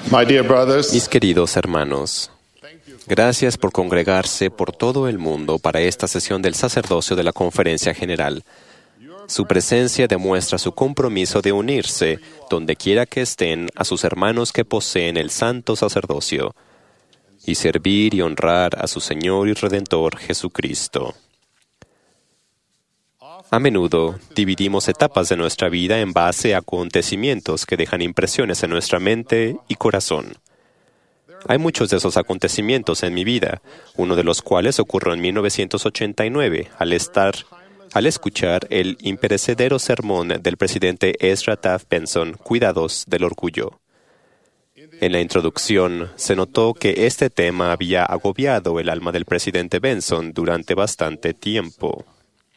My dear brothers, Mis queridos hermanos, gracias por congregarse por todo el mundo para esta sesión del sacerdocio de la Conferencia General. Su presencia demuestra su compromiso de unirse, donde quiera que estén, a sus hermanos que poseen el santo sacerdocio, y servir y honrar a su Señor y Redentor Jesucristo. A menudo dividimos etapas de nuestra vida en base a acontecimientos que dejan impresiones en nuestra mente y corazón. Hay muchos de esos acontecimientos en mi vida, uno de los cuales ocurrió en 1989, al escuchar el imperecedero sermón del presidente Ezra Taft Benson, Cuidados del Orgullo. En la introducción se notó que este tema había agobiado el alma del presidente Benson durante bastante tiempo.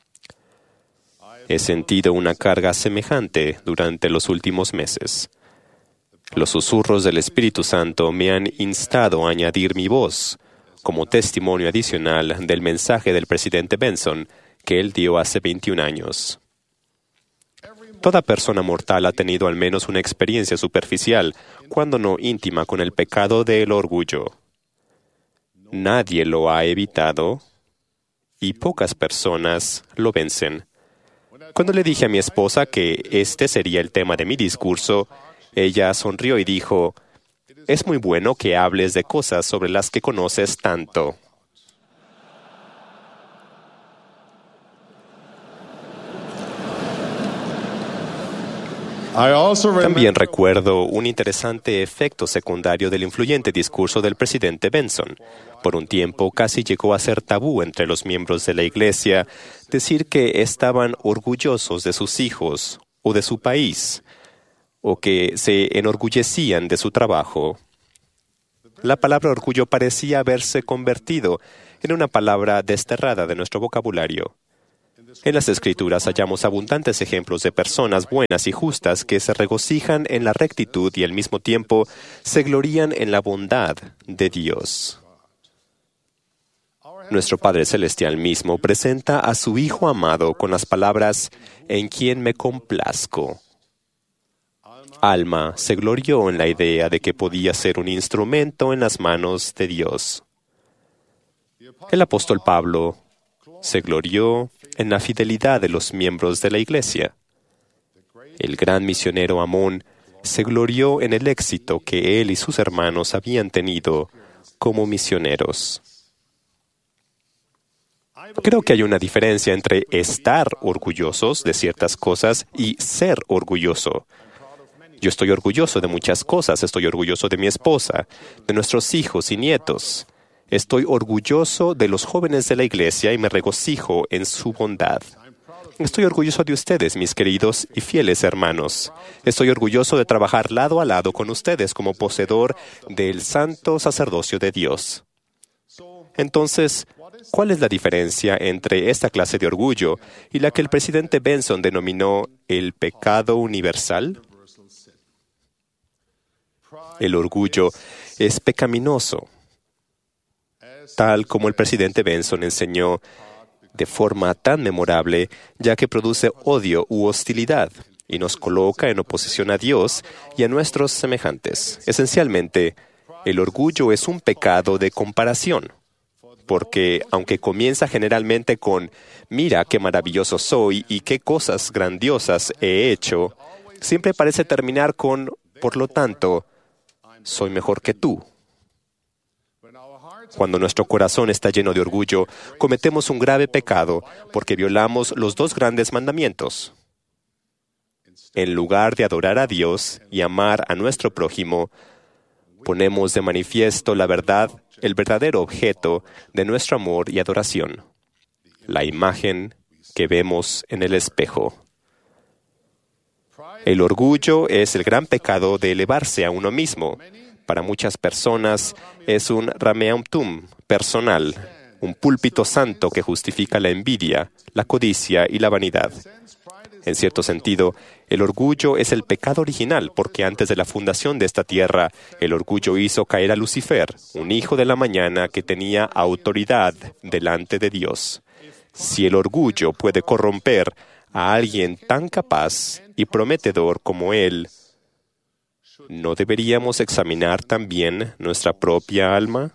He sentido una carga semejante durante los últimos meses. Los susurros del Espíritu Santo me han instado a añadir mi voz como testimonio adicional del mensaje del presidente Benson que él dio hace 21 años. Toda persona mortal ha tenido al menos una experiencia superficial, cuando no íntima, con el pecado del orgullo. Nadie lo ha evitado y pocas personas lo vencen. Cuando le dije a mi esposa que este sería el tema de mi discurso, ella sonrió y dijo, «Es muy bueno que hables de cosas sobre las que conoces tanto». También recuerdo un interesante efecto secundario del influyente discurso del presidente Benson. Por un tiempo casi llegó a ser tabú entre los miembros de la Iglesia decir que estaban orgullosos de sus hijos o de su país, o que se enorgullecían de su trabajo. La palabra orgullo parecía haberse convertido en una palabra desterrada de nuestro vocabulario. En las Escrituras hallamos abundantes ejemplos de personas buenas y justas que se regocijan en la rectitud y al mismo tiempo se glorían en la bondad de Dios. Nuestro Padre Celestial mismo presenta a su Hijo amado con las palabras, «En quien me complazco». Alma se glorió en la idea de que podía ser un instrumento en las manos de Dios. El apóstol Pablo se glorió en la fidelidad de los miembros de la Iglesia. El gran misionero Amón se glorió en el éxito que él y sus hermanos habían tenido como misioneros. Creo que hay una diferencia entre estar orgullosos de ciertas cosas y ser orgulloso. Yo estoy orgulloso de muchas cosas. Estoy orgulloso de mi esposa, de nuestros hijos y nietos. Estoy orgulloso de los jóvenes de la Iglesia y me regocijo en su bondad. Estoy orgulloso de ustedes, mis queridos y fieles hermanos. Estoy orgulloso de trabajar lado a lado con ustedes como poseedor del santo sacerdocio de Dios. Entonces, ¿cuál es la diferencia entre esta clase de orgullo y la que el presidente Benson denominó el pecado universal? El orgullo es pecaminoso, tal como el presidente Benson enseñó de forma tan memorable, ya que produce odio u hostilidad y nos coloca en oposición a Dios y a nuestros semejantes. Esencialmente, el orgullo es un pecado de comparación, porque aunque comienza generalmente con «mira qué maravilloso soy y qué cosas grandiosas he hecho», siempre parece terminar con «por lo tanto, soy mejor que tú». Cuando nuestro corazón está lleno de orgullo, cometemos un grave pecado porque violamos los dos grandes mandamientos. En lugar de adorar a Dios y amar a nuestro prójimo, ponemos de manifiesto la verdad, el verdadero objeto de nuestro amor y adoración, la imagen que vemos en el espejo. El orgullo es el gran pecado de elevarse a uno mismo. Para muchas personas es un rameum tum personal, un púlpito santo que justifica la envidia, la codicia y la vanidad. En cierto sentido, el orgullo es el pecado original porque antes de la fundación de esta tierra, el orgullo hizo caer a Lucifer, un hijo de la mañana que tenía autoridad delante de Dios. Si el orgullo puede corromper a alguien tan capaz y prometedor como él, ¿no deberíamos examinar también nuestra propia alma?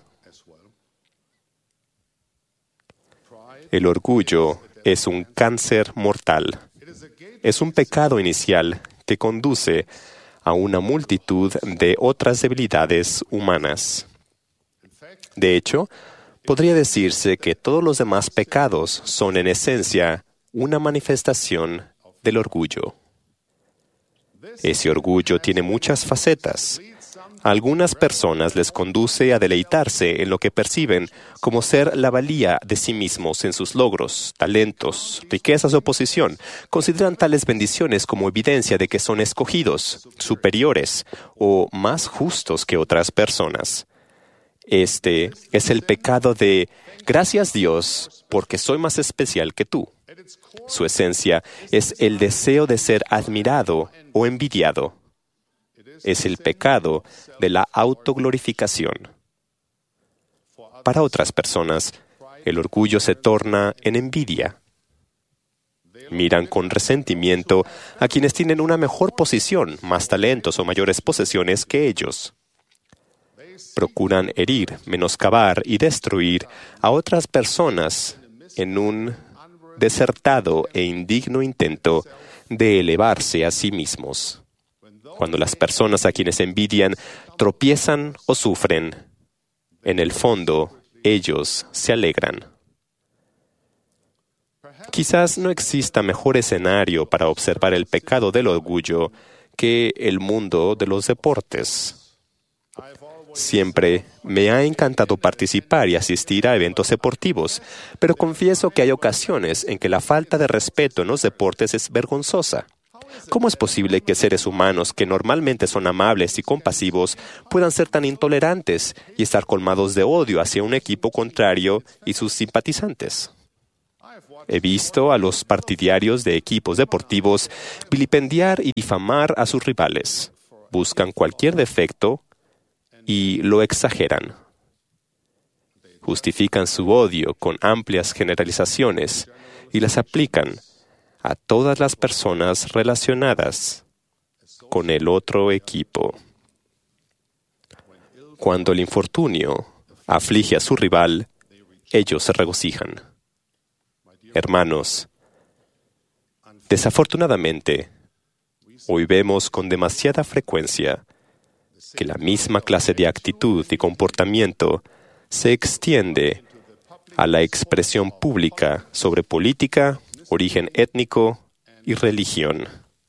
El orgullo es un cáncer mortal. Es un pecado inicial que conduce a una multitud de otras debilidades humanas. De hecho, podría decirse que todos los demás pecados son en esencia una manifestación del orgullo. Ese orgullo tiene muchas facetas. A algunas personas les conduce a deleitarse en lo que perciben como ser la valía de sí mismos en sus logros, talentos, riquezas o posición. Consideran tales bendiciones como evidencia de que son escogidos, superiores o más justos que otras personas. Este es el pecado de «Gracias Dios, porque soy más especial que tú». Su esencia es el deseo de ser admirado o envidiado. Es el pecado de la autoglorificación. Para otras personas, el orgullo se torna en envidia. Miran con resentimiento a quienes tienen una mejor posición, más talentos o mayores posesiones que ellos. Procuran herir, menoscabar y destruir a otras personas en un desertado e indigno intento de elevarse a sí mismos. Cuando las personas a quienes envidian tropiezan o sufren, en el fondo ellos se alegran. Quizás no exista mejor escenario para observar el pecado del orgullo que el mundo de los deportes. Siempre me ha encantado participar y asistir a eventos deportivos, pero confieso que hay ocasiones en que la falta de respeto en los deportes es vergonzosa. ¿Cómo es posible que seres humanos que normalmente son amables y compasivos puedan ser tan intolerantes y estar colmados de odio hacia un equipo contrario y sus simpatizantes? He visto a los partidarios de equipos deportivos vilipendiar y difamar a sus rivales. Buscan cualquier defecto y lo exageran. Justifican su odio con amplias generalizaciones y las aplican a todas las personas relacionadas con el otro equipo. Cuando el infortunio aflige a su rival, ellos se regocijan. Hermanos, desafortunadamente, hoy vemos con demasiada frecuencia que la misma clase de actitud y comportamiento se extiende a la expresión pública sobre política, origen étnico y religión.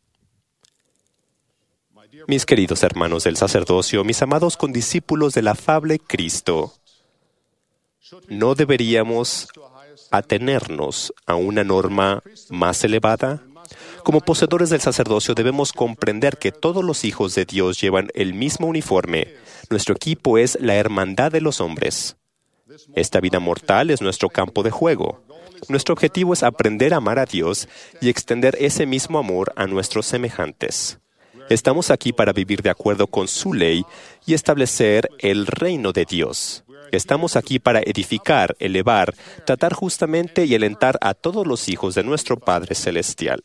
Mis queridos hermanos del sacerdocio, mis amados condiscípulos del afable Cristo, ¿no deberíamos atenernos a una norma más elevada? Como poseedores del sacerdocio debemos comprender que todos los hijos de Dios llevan el mismo uniforme. Nuestro equipo es la hermandad de los hombres. Esta vida mortal es nuestro campo de juego. Nuestro objetivo es aprender a amar a Dios y extender ese mismo amor a nuestros semejantes. Estamos aquí para vivir de acuerdo con su ley y establecer el reino de Dios. Estamos aquí para edificar, elevar, tratar justamente y alentar a todos los hijos de nuestro Padre Celestial.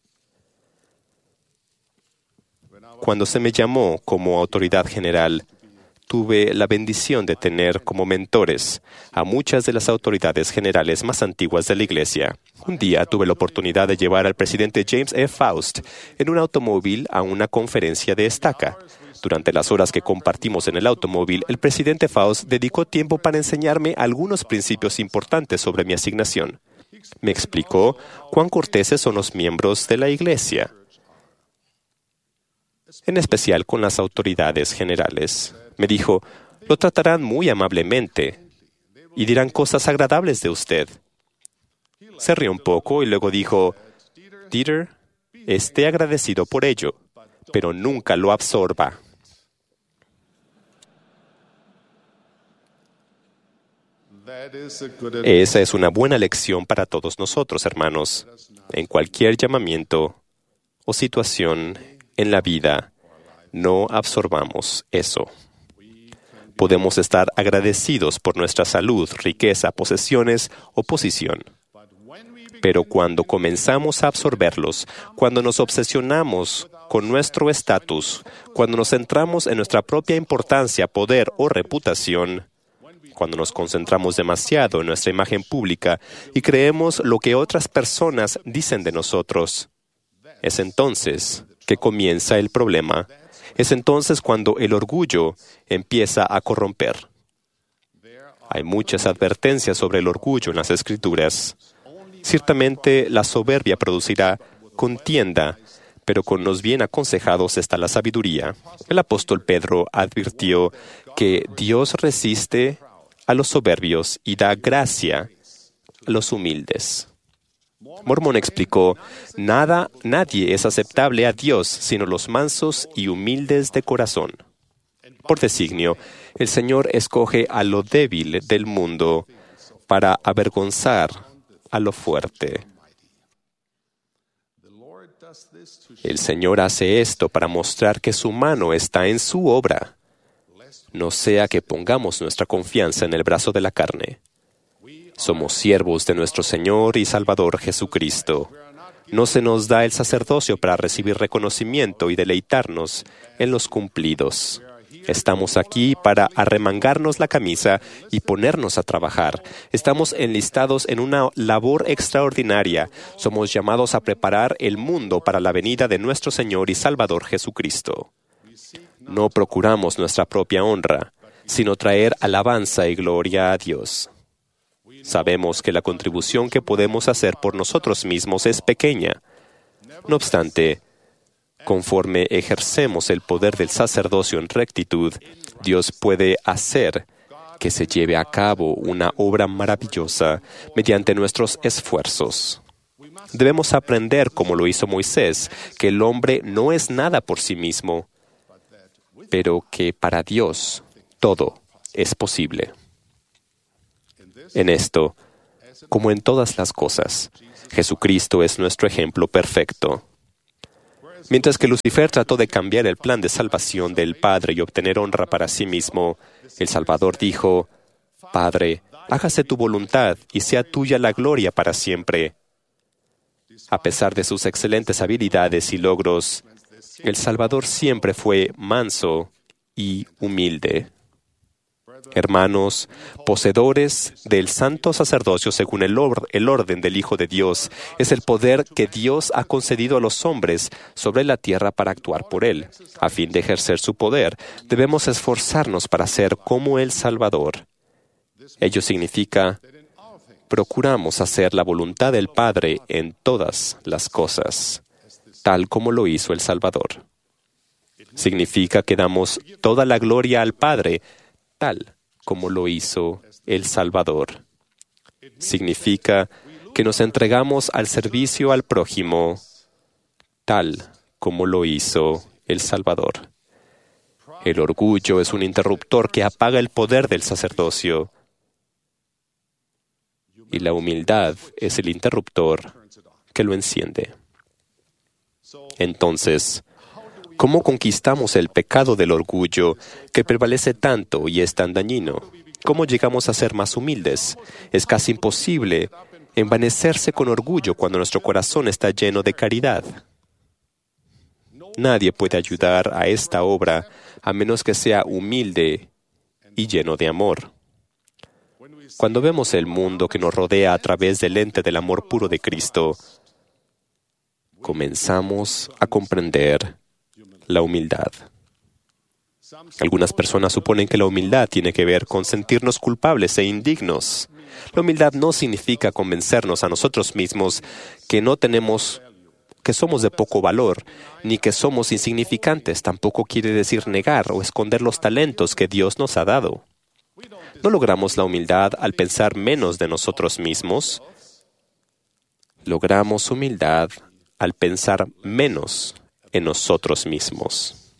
Cuando se me llamó como autoridad general, tuve la bendición de tener como mentores a muchas de las autoridades generales más antiguas de la Iglesia. Un día tuve la oportunidad de llevar al presidente James E. Faust en un automóvil a una conferencia de estaca. Durante las horas que compartimos en el automóvil, el presidente Faust dedicó tiempo para enseñarme algunos principios importantes sobre mi asignación. Me explicó cuán corteses son los miembros de la Iglesia, en especial con las autoridades generales. Me dijo, lo tratarán muy amablemente y dirán cosas agradables de usted. Se rió un poco y luego dijo, Dieter, esté agradecido por ello, pero nunca lo absorba. Esa es una buena lección para todos nosotros, hermanos. En cualquier llamamiento o situación en la vida, no absorbamos eso. Podemos estar agradecidos por nuestra salud, riqueza, posesiones o posición. Pero cuando comenzamos a absorberlos, cuando nos obsesionamos con nuestro estatus, cuando nos centramos en nuestra propia importancia, poder o reputación, cuando nos concentramos demasiado en nuestra imagen pública y creemos lo que otras personas dicen de nosotros, es entonces que comienza el problema. Es entonces cuando el orgullo empieza a corromper. Hay muchas advertencias sobre el orgullo en las Escrituras. Ciertamente la soberbia producirá contienda, pero con los bien aconsejados está la sabiduría. El apóstol Pedro advirtió que Dios resiste a los soberbios y da gracia a los humildes. Mormón explicó, nadie es aceptable a Dios sino los mansos y humildes de corazón. Por designio, el Señor escoge a lo débil del mundo para avergonzar a lo fuerte. El Señor hace esto para mostrar que su mano está en su obra. No sea que pongamos nuestra confianza en el brazo de la carne. Somos siervos de nuestro Señor y Salvador Jesucristo. No se nos da el sacerdocio para recibir reconocimiento y deleitarnos en los cumplidos. Estamos aquí para arremangarnos la camisa y ponernos a trabajar. Estamos enlistados en una labor extraordinaria. Somos llamados a preparar el mundo para la venida de nuestro Señor y Salvador Jesucristo. No procuramos nuestra propia honra, sino traer alabanza y gloria a Dios. Sabemos que la contribución que podemos hacer por nosotros mismos es pequeña. No obstante, conforme ejercemos el poder del sacerdocio en rectitud, Dios puede hacer que se lleve a cabo una obra maravillosa mediante nuestros esfuerzos. Debemos aprender, como lo hizo Moisés, que el hombre no es nada por sí mismo, pero que para Dios todo es posible. En esto, como en todas las cosas, Jesucristo es nuestro ejemplo perfecto. Mientras que Lucifer trató de cambiar el plan de salvación del Padre y obtener honra para sí mismo, el Salvador dijo, «Padre, hágase tu voluntad y sea tuya la gloria para siempre». A pesar de sus excelentes habilidades y logros, el Salvador siempre fue manso y humilde. Hermanos, poseedores del santo sacerdocio según el orden del Hijo de Dios, es el poder que Dios ha concedido a los hombres sobre la tierra para actuar por Él. A fin de ejercer su poder, debemos esforzarnos para ser como el Salvador. Ello significa, procuramos hacer la voluntad del Padre en todas las cosas, tal como lo hizo el Salvador. Significa que damos toda la gloria al Padre, tal como lo hizo el Salvador. Significa que nos entregamos al servicio al prójimo, tal como lo hizo el Salvador. El orgullo es un interruptor que apaga el poder del sacerdocio, y la humildad es el interruptor que lo enciende. Entonces, ¿cómo conquistamos el pecado del orgullo que prevalece tanto y es tan dañino? ¿Cómo llegamos a ser más humildes? Es casi imposible envanecerse con orgullo cuando nuestro corazón está lleno de caridad. Nadie puede ayudar a esta obra a menos que sea humilde y lleno de amor. Cuando vemos el mundo que nos rodea a través del lente del amor puro de Cristo, comenzamos a comprender la humildad. Algunas personas suponen que la humildad tiene que ver con sentirnos culpables e indignos. La humildad no significa convencernos a nosotros mismos que somos de poco valor, ni que somos insignificantes. Tampoco quiere decir negar o esconder los talentos que Dios nos ha dado. No logramos la humildad al pensar menos de nosotros mismos. Logramos humildad al pensar menos en nosotros mismos.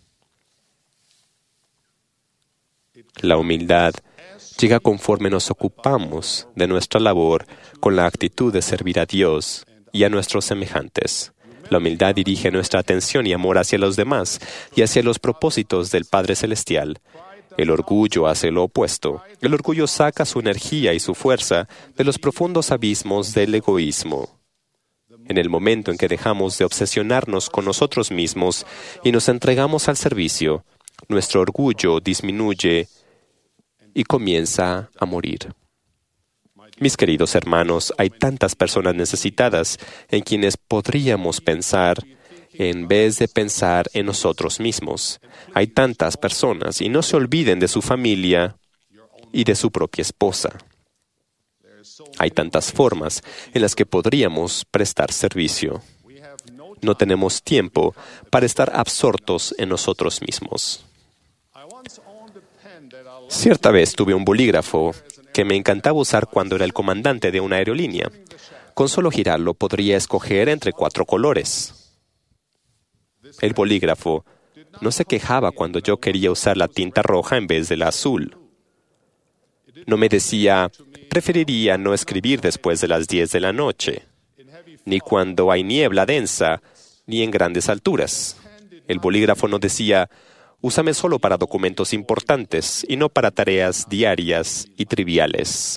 La humildad llega conforme nos ocupamos de nuestra labor con la actitud de servir a Dios y a nuestros semejantes. La humildad dirige nuestra atención y amor hacia los demás y hacia los propósitos del Padre Celestial. El orgullo hace lo opuesto. El orgullo saca su energía y su fuerza de los profundos abismos del egoísmo. En el momento en que dejamos de obsesionarnos con nosotros mismos y nos entregamos al servicio, nuestro orgullo disminuye y comienza a morir. Mis queridos hermanos, hay tantas personas necesitadas en quienes podríamos pensar en vez de pensar en nosotros mismos. Hay tantas personas, y no se olviden de su familia y de su propia esposa. Hay tantas formas en las que podríamos prestar servicio. No tenemos tiempo para estar absortos en nosotros mismos. Cierta vez tuve un bolígrafo que me encantaba usar cuando era el comandante de una aerolínea. Con solo girarlo podría escoger entre 4 colores. El bolígrafo no se quejaba cuando yo quería usar la tinta roja en vez de la azul. No me decía, preferiría no escribir después de las 10 de la noche, ni cuando hay niebla densa, ni en grandes alturas. El bolígrafo no decía, úsame solo para documentos importantes y no para tareas diarias y triviales.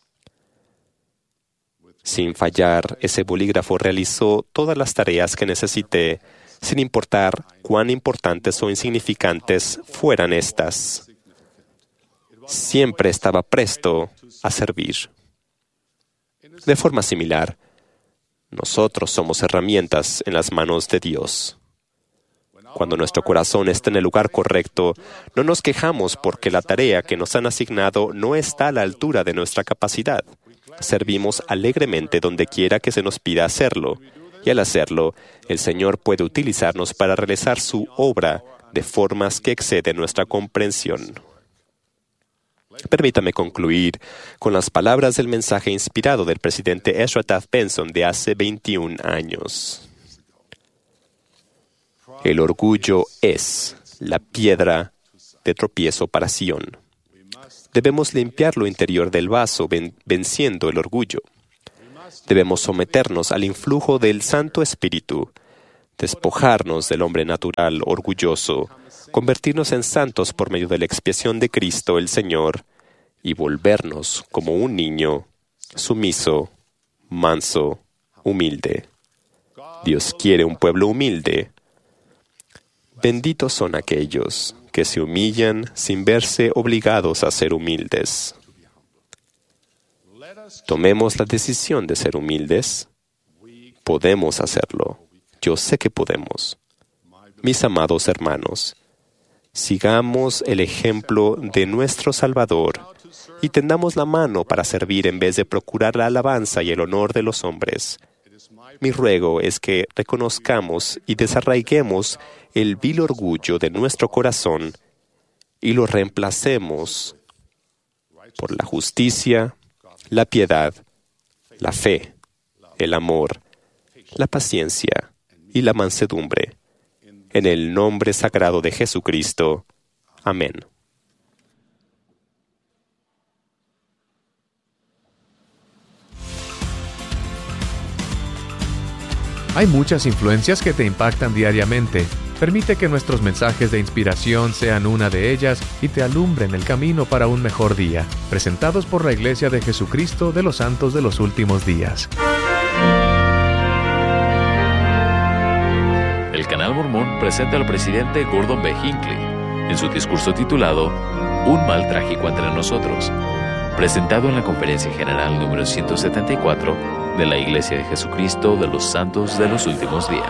Sin fallar, ese bolígrafo realizó todas las tareas que necesité, sin importar cuán importantes o insignificantes fueran estas. Siempre estaba presto a servir. De forma similar, nosotros somos herramientas en las manos de Dios. Cuando nuestro corazón está en el lugar correcto, no nos quejamos porque la tarea que nos han asignado no está a la altura de nuestra capacidad. Servimos alegremente donde quiera que se nos pida hacerlo, y al hacerlo, el Señor puede utilizarnos para realizar su obra de formas que exceden nuestra comprensión. Permítame concluir con las palabras del mensaje inspirado del presidente Ezra Taft Benson de hace 21 años. El orgullo es la piedra de tropiezo para Sión. Debemos limpiar lo interior del vaso venciendo el orgullo. Debemos someternos al influjo del Santo Espíritu, despojarnos del hombre natural orgulloso, convertirnos en santos por medio de la expiación de Cristo el Señor y volvernos como un niño sumiso, manso, humilde. Dios quiere un pueblo humilde. Benditos son aquellos que se humillan sin verse obligados a ser humildes. Tomemos la decisión de ser humildes. Podemos hacerlo. Yo sé que podemos. Mis amados hermanos, sigamos el ejemplo de nuestro Salvador y tendamos la mano para servir en vez de procurar la alabanza y el honor de los hombres. Mi ruego es que reconozcamos y desarraiguemos el vil orgullo de nuestro corazón y lo reemplacemos por la justicia, la piedad, la fe, el amor, la paciencia y la mansedumbre. En el nombre sagrado de Jesucristo. Amén. Hay muchas influencias que te impactan diariamente. Permite que nuestros mensajes de inspiración sean una de ellas y te alumbren el camino para un mejor día. Presentados por la Iglesia de Jesucristo de los Santos de los Últimos Días. El Canal Mormón presenta al presidente Gordon B. Hinckley en su discurso titulado Un mal trágico entre nosotros, presentado en la Conferencia General número 174 de la Iglesia de Jesucristo de los Santos de los Últimos Días.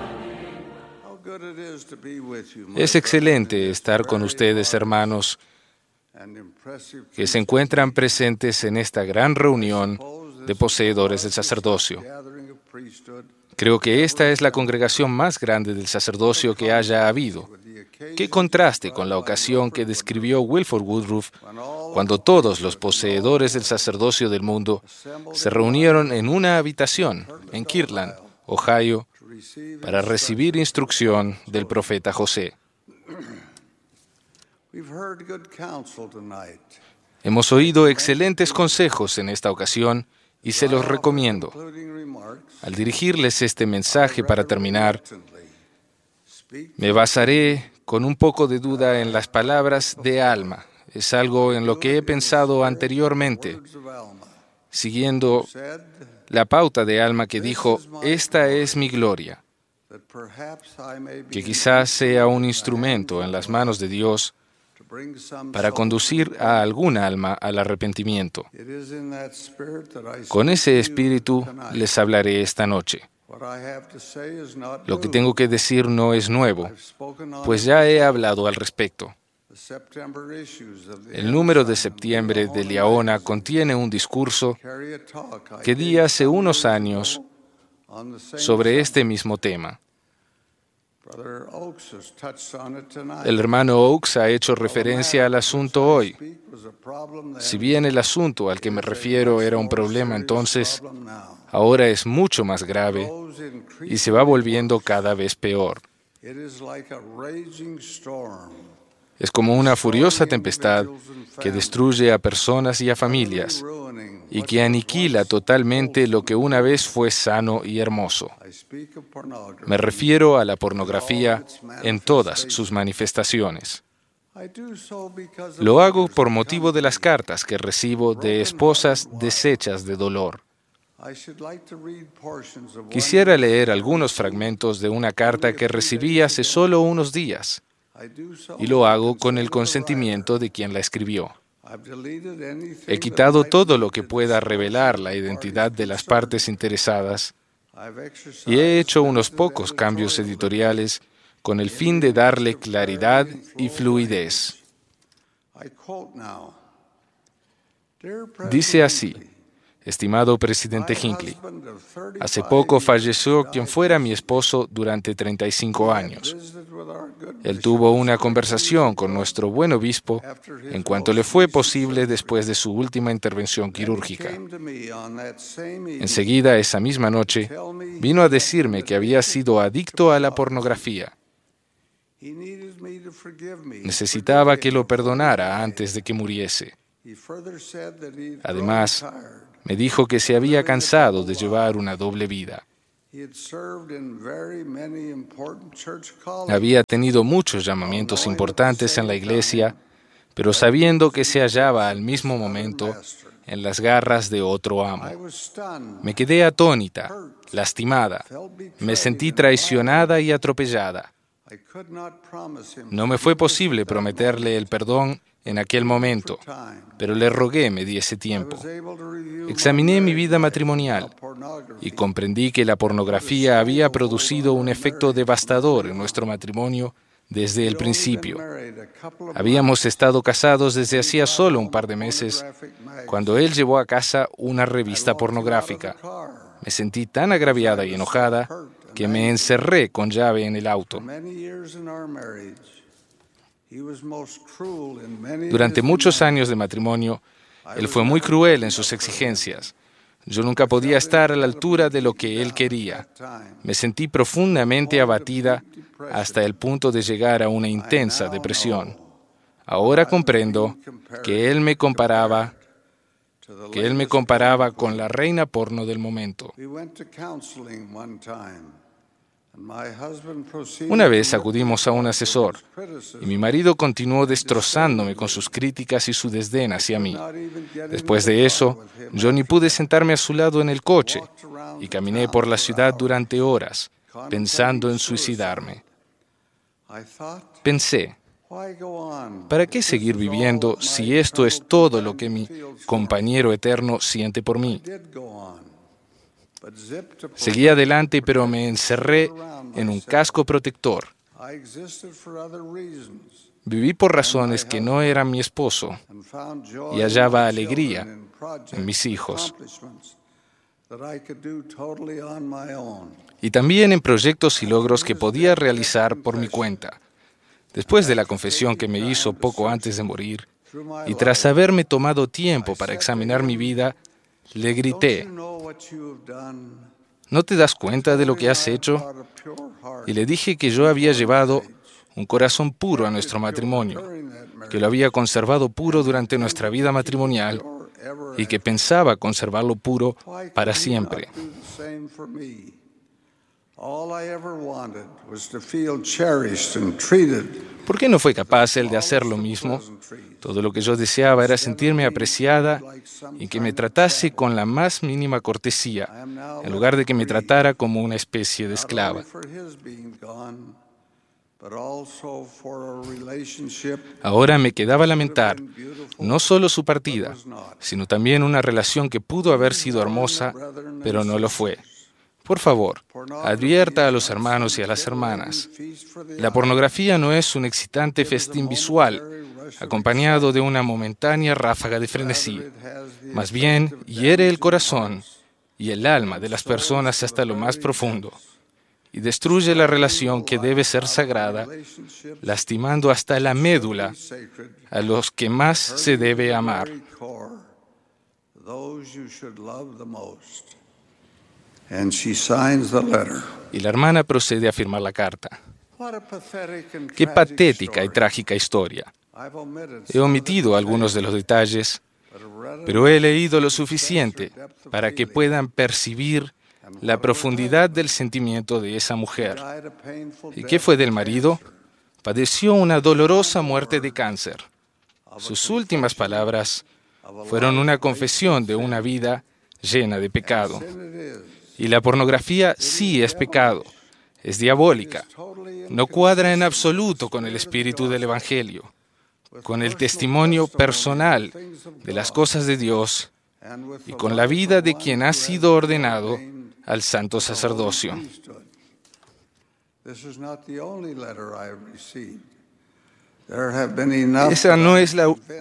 Es excelente estar con ustedes, hermanos, que se encuentran presentes en esta gran reunión de poseedores del sacerdocio. Creo que esta es la congregación más grande del sacerdocio que haya habido. Qué contraste con la ocasión que describió Wilford Woodruff, cuando todos los poseedores del sacerdocio del mundo se reunieron en una habitación en Kirtland, Ohio, para recibir instrucción del profeta José. Hemos oído excelentes consejos en esta ocasión y se los recomiendo. Al dirigirles este mensaje para terminar, me basaré con un poco de duda en las palabras de Alma. Es algo en lo que he pensado anteriormente. siguiendo la pauta de Alma que dijo, esta es mi gloria, que quizás sea un instrumento en las manos de Dios para conducir a alguna alma al arrepentimiento. Con ese espíritu les hablaré esta noche. Lo que tengo que decir no es nuevo, pues ya he hablado al respecto. El número de septiembre de Liaona contiene un discurso que di hace unos años sobre este mismo tema. El hermano Oakes ha hecho referencia al asunto hoy. Si bien el asunto al que me refiero era un problema entonces, ahora es mucho más grave y se va volviendo cada vez peor. Es como una furiosa tempestad que destruye a personas y a familias y que aniquila totalmente lo que una vez fue sano y hermoso. Me refiero a la pornografía en todas sus manifestaciones. Lo hago por motivo de las cartas que recibo de esposas deshechas de dolor. Quisiera leer algunos fragmentos de una carta que recibí hace solo unos días, y lo hago con el consentimiento de quien la escribió. He quitado todo lo que pueda revelar la identidad de las partes interesadas y he hecho unos pocos cambios editoriales con el fin de darle claridad y fluidez. Dice así: estimado presidente Hinckley, hace poco falleció quien fuera mi esposo durante 35 años. Él tuvo una conversación con nuestro buen obispo en cuanto le fue posible después de su última intervención quirúrgica. Enseguida, esa misma noche, vino a decirme que había sido adicto a la pornografía. Necesitaba que lo perdonara antes de que muriese. Además, me dijo que se había cansado de llevar una doble vida. Había tenido muchos llamamientos importantes en la iglesia, pero sabiendo que se hallaba al mismo momento en las garras de otro amo. Me quedé atónita, lastimada, me sentí traicionada y atropellada. No me fue posible prometerle el perdón en aquel momento, pero le rogué me diese tiempo. Examiné mi vida matrimonial y comprendí que la pornografía había producido un efecto devastador en nuestro matrimonio desde el principio. Habíamos estado casados desde hacía solo un par de meses, cuando él llevó a casa una revista pornográfica. Me sentí tan agraviada y enojada que me encerré con llave en el auto. Durante muchos años de matrimonio, él fue muy cruel en sus exigencias. Yo nunca podía estar a la altura de lo que él quería. Me sentí profundamente abatida hasta el punto de llegar a una intensa depresión. Ahora comprendo que él me comparaba con la reina porno del momento. Una vez acudimos a un asesor y mi marido continuó destrozándome con sus críticas y su desdén hacia mí. Después de eso, yo ni pude sentarme a su lado en el coche y caminé por la ciudad durante horas, pensando en suicidarme. Pensé, ¿para qué seguir viviendo si esto es todo lo que mi compañero eterno siente por mí? Seguí adelante, pero me encerré en un casco protector. Viví por razones que no eran mi esposo y hallaba alegría en mis hijos. Y también en proyectos y logros que podía realizar por mi cuenta. Después de la confesión que me hizo poco antes de morir, y tras haberme tomado tiempo para examinar mi vida, le grité, ¿no te das cuenta de lo que has hecho? Y le dije que yo había llevado un corazón puro a nuestro matrimonio, que lo había conservado puro durante nuestra vida matrimonial y que pensaba conservarlo puro para siempre. ¿Por qué no fue capaz él de hacer lo mismo? Todo lo que yo deseaba era sentirme apreciada y que me tratase con la más mínima cortesía, en lugar de que me tratara como una especie de esclava. Ahora me quedaba lamentar no solo su partida, sino también una relación que pudo haber sido hermosa, pero no lo fue. Por favor, advierta a los hermanos y a las hermanas. La pornografía no es un excitante festín visual, acompañado de una momentánea ráfaga de frenesí. Más bien, hiere el corazón y el alma de las personas hasta lo más profundo y destruye la relación que debe ser sagrada, lastimando hasta la médula a los que más se debe amar. Y la hermana procede a firmar la carta. Qué patética y trágica historia. He omitido algunos de los detalles, pero he leído lo suficiente para que puedan percibir la profundidad del sentimiento de esa mujer. ¿Y qué fue del marido? Padeció una dolorosa muerte de cáncer. Sus últimas palabras fueron una confesión de una vida llena de pecado. Y la pornografía sí es pecado, es diabólica, no cuadra en absoluto con el espíritu del Evangelio, con el testimonio personal de las cosas de Dios y con la vida de quien ha sido ordenado al santo sacerdocio. Esa no es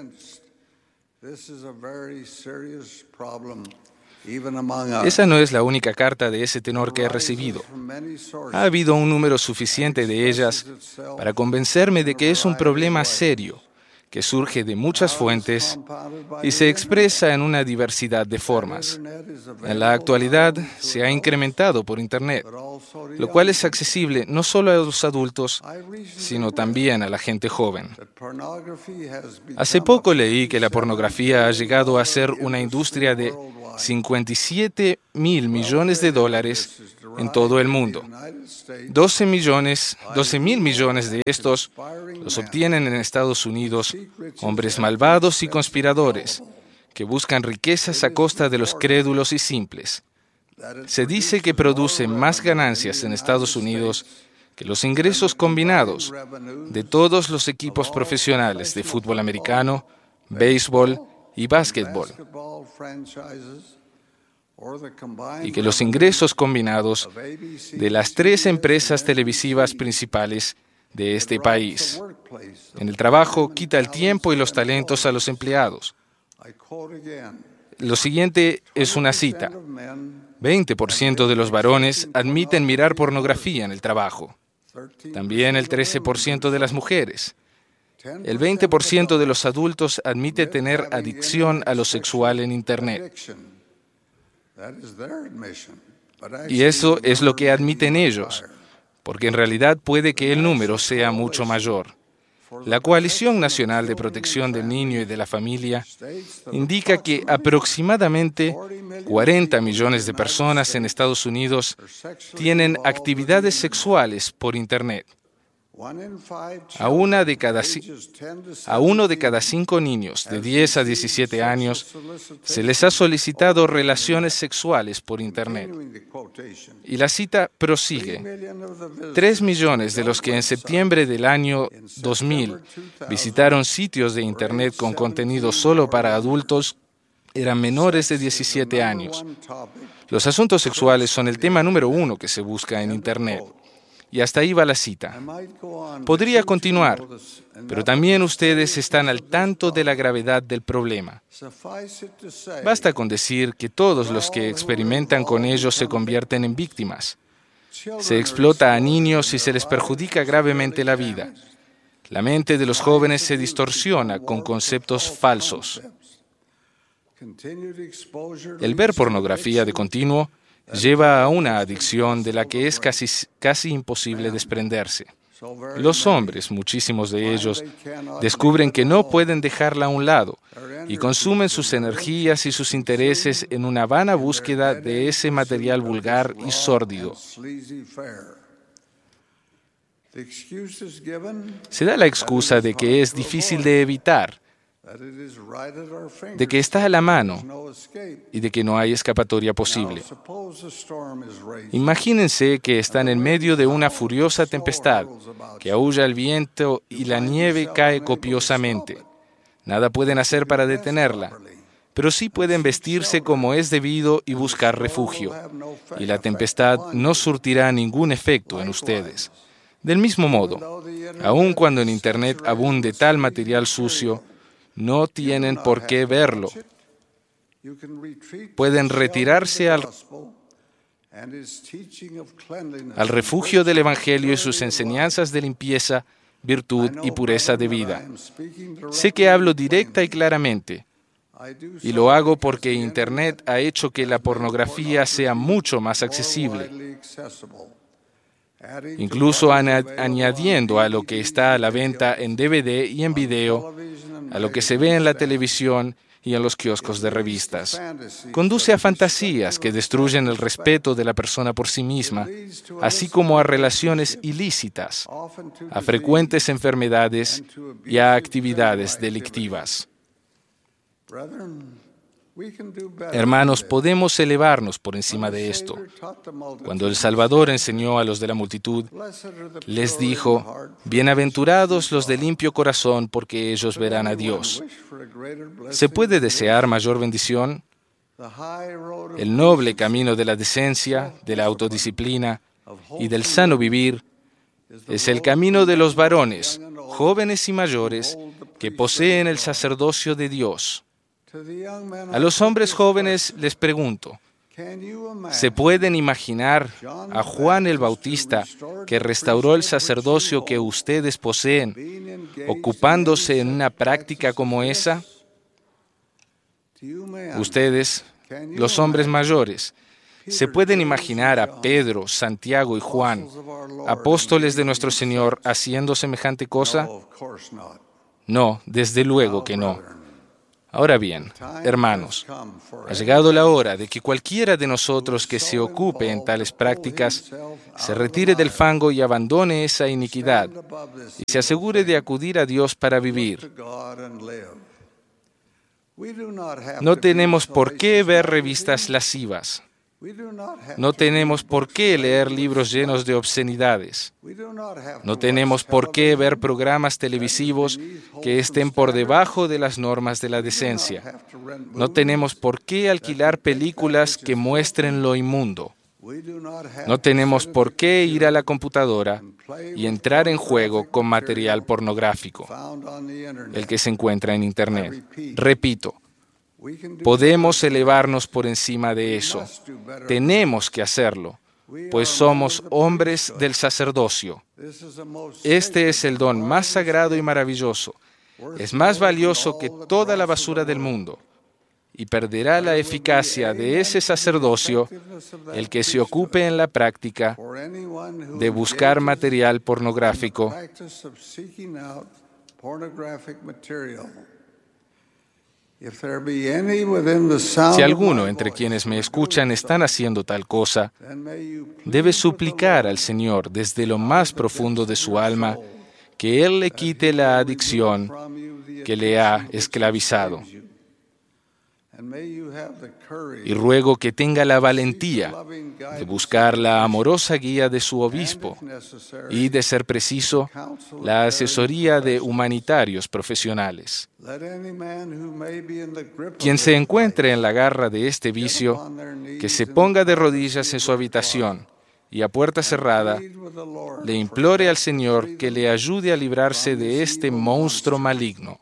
la única carta de ese tenor que he recibido. Ha habido un número suficiente de ellas para convencerme de que es un problema serio, que surge de muchas fuentes y se expresa en una diversidad de formas. En la actualidad se ha incrementado por Internet, lo cual es accesible no solo a los adultos, sino también a la gente joven. Hace poco leí que la pornografía ha llegado a ser una industria de 57 mil millones de dólares en todo el mundo. 12 mil millones de estos los obtienen en Estados Unidos hombres malvados y conspiradores que buscan riquezas a costa de los crédulos y simples. Se dice que produce más ganancias en Estados Unidos que los ingresos combinados de todos los equipos profesionales de fútbol americano, béisbol y básquetbol, y que los ingresos combinados de las 3 empresas televisivas principales de este país. En el trabajo quita el tiempo y los talentos a los empleados. Lo siguiente es una cita. 20% de los varones admiten mirar pornografía en el trabajo. También el 13% de las mujeres. El 20% de los adultos admite tener adicción a lo sexual en Internet. Y eso es lo que admiten ellos, porque en realidad puede que el número sea mucho mayor. La Coalición Nacional de Protección del Niño y de la Familia indica que aproximadamente 40 millones de personas en Estados Unidos tienen actividades sexuales por Internet. A uno de cada 5 niños de 10 a 17 años se les ha solicitado relaciones sexuales por Internet. Y la cita prosigue. 3 millones de los que en septiembre del año 2000 visitaron sitios de Internet con contenido solo para adultos eran menores de 17 años. Los asuntos sexuales son el tema número 1 que se busca en Internet. Y hasta ahí va la cita. Podría continuar, pero también ustedes están al tanto de la gravedad del problema. Basta con decir que todos los que experimentan con ellos se convierten en víctimas. Se explota a niños y se les perjudica gravemente la vida. La mente de los jóvenes se distorsiona con conceptos falsos. El ver pornografía de continuo lleva a una adicción de la que es casi imposible desprenderse. Los hombres, muchísimos de ellos, descubren que no pueden dejarla a un lado y consumen sus energías y sus intereses en una vana búsqueda de ese material vulgar y sórdido. Se da la excusa de que es difícil de evitar, de que está a la mano y de que no hay escapatoria posible. Imagínense que están en medio de una furiosa tempestad, que aúlla el viento y la nieve cae copiosamente. Nada pueden hacer para detenerla, pero sí pueden vestirse como es debido y buscar refugio, y la tempestad no surtirá ningún efecto en ustedes. Del mismo modo, aun cuando en Internet abunde tal material sucio, no tienen por qué verlo. Pueden retirarse al refugio del Evangelio y sus enseñanzas de limpieza, virtud y pureza de vida. Sé que hablo directa y claramente, y lo hago porque Internet ha hecho que la pornografía sea mucho más accesible, incluso añadiendo a lo que está a la venta en DVD y en video, a lo que se ve en la televisión y en los kioscos de revistas. Conduce a fantasías que destruyen el respeto de la persona por sí misma, así como a relaciones ilícitas, a frecuentes enfermedades y a actividades delictivas. Hermanos, podemos elevarnos por encima de esto. Cuando el Salvador enseñó a los de la multitud, les dijo: bienaventurados los de limpio corazón, porque ellos verán a Dios. ¿Se puede desear mayor bendición? El noble camino de la decencia, de la autodisciplina y del sano vivir es el camino de los varones, jóvenes y mayores, que poseen el sacerdocio de Dios. A los hombres jóvenes les pregunto, ¿se pueden imaginar a Juan el Bautista, que restauró el sacerdocio que ustedes poseen, ocupándose en una práctica como esa? Ustedes, los hombres mayores, ¿se pueden imaginar a Pedro, Santiago y Juan, apóstoles de nuestro Señor, haciendo semejante cosa? No, desde luego que no. Ahora bien, hermanos, ha llegado la hora de que cualquiera de nosotros que se ocupe en tales prácticas se retire del fango y abandone esa iniquidad y se asegure de acudir a Dios para vivir. No tenemos por qué ver revistas lascivas. No tenemos por qué leer libros llenos de obscenidades. No tenemos por qué ver programas televisivos que estén por debajo de las normas de la decencia. No tenemos por qué alquilar películas que muestren lo inmundo. No tenemos por qué ir a la computadora y entrar en juego con material pornográfico, el que se encuentra en Internet. Repito, podemos elevarnos por encima de eso. Tenemos que hacerlo, pues somos hombres del sacerdocio. Este es el don más sagrado y maravilloso. Es más valioso que toda la basura del mundo, y perderá la eficacia de ese sacerdocio el que se ocupe en la práctica de buscar material pornográfico. Si alguno entre quienes me escuchan están haciendo tal cosa, debe suplicar al Señor desde lo más profundo de su alma que Él le quite la adicción que le ha esclavizado. Y ruego que tenga la valentía de buscar la amorosa guía de su obispo y, de ser preciso, la asesoría de humanitarios profesionales. Quien se encuentre en la garra de este vicio, que se ponga de rodillas en su habitación y a puerta cerrada, le implore al Señor que le ayude a librarse de este monstruo maligno.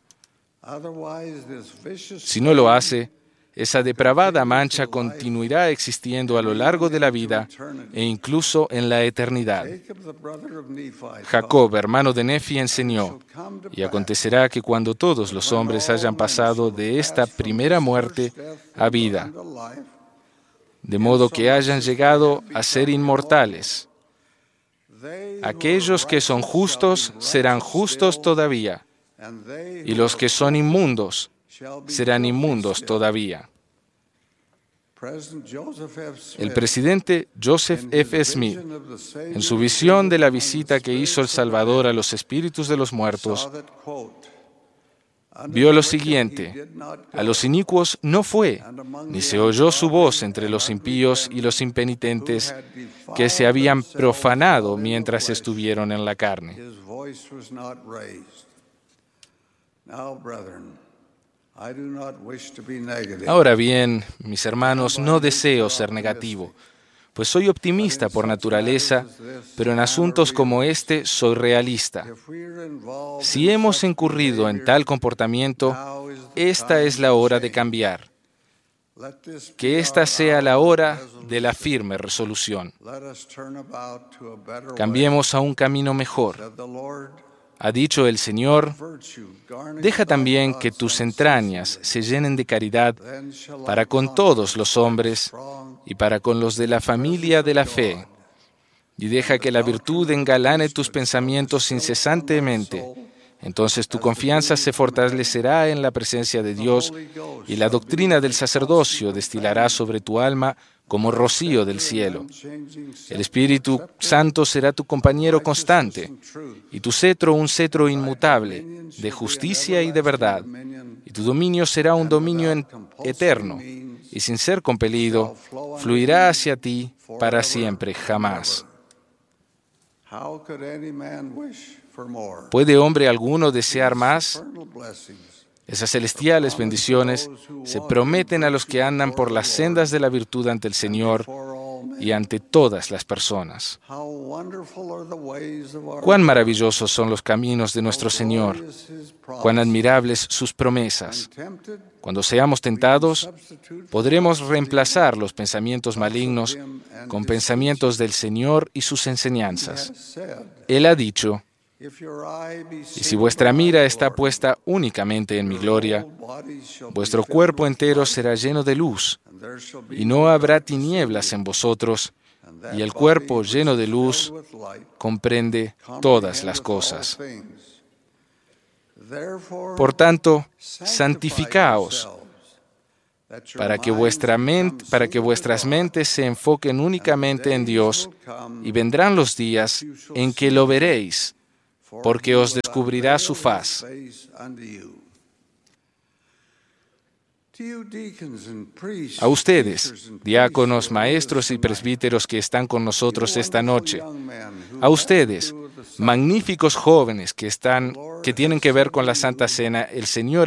Si no lo hace, esa depravada mancha continuará existiendo a lo largo de la vida e incluso en la eternidad. Jacob, hermano de Nefi, enseñó: y acontecerá que cuando todos los hombres hayan pasado de esta primera muerte a vida, de modo que hayan llegado a ser inmortales, Aquellos que son justos serán justos todavía, y los que son inmundos serán inmundos todavía. El presidente Joseph F. Smith, en su visión de la visita que hizo el Salvador a los espíritus de los muertos, vio lo siguiente: a los inicuos no fue, ni se oyó su voz entre los impíos y los impenitentes que se habían profanado mientras estuvieron en la carne. Ahora bien, mis hermanos, no deseo ser negativo, pues soy optimista por naturaleza, pero en asuntos como este soy realista. Si hemos incurrido en tal comportamiento, esta es la hora de cambiar. Que esta sea la hora de la firme resolución. Cambiemos a un camino mejor. Ha dicho el Señor: deja también que tus entrañas se llenen de caridad para con todos los hombres y para con los de la familia de la fe. Y deja que la virtud engalane tus pensamientos incesantemente. Entonces tu confianza se fortalecerá en la presencia de Dios y la doctrina del sacerdocio destilará sobre tu alma como rocío del cielo. El Espíritu Santo será tu compañero constante y tu cetro un cetro inmutable de justicia y de verdad. Y tu dominio será un dominio eterno y sin ser compelido, fluirá hacia ti para siempre, jamás. ¿Puede hombre alguno desear más? Esas celestiales bendiciones se prometen a los que andan por las sendas de la virtud ante el Señor y ante todas las personas. Cuán maravillosos son los caminos de nuestro Señor, cuán admirables sus promesas. Cuando seamos tentados, podremos reemplazar los pensamientos malignos con pensamientos del Señor y sus enseñanzas. Él ha dicho: y si vuestra mira está puesta únicamente en mi gloria, vuestro cuerpo entero será lleno de luz, y no habrá tinieblas en vosotros, y el cuerpo lleno de luz comprende todas las cosas. Por tanto, santificaos, para que vuestras mentes se enfoquen únicamente en Dios, y vendrán los días en que lo veréis, porque os descubrirá su faz. A ustedes, diáconos, maestros y presbíteros que están con nosotros esta noche, a ustedes, magníficos jóvenes que tienen que ver con la Santa Cena, el Señor